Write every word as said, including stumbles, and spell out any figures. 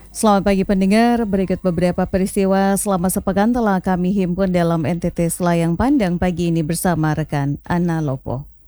Selamat pagi pendengar, berikut beberapa peristiwa selama sepekan telah kami himpun dalam N T T Selayang Pandang pagi ini bersama rekan Ana Lopo.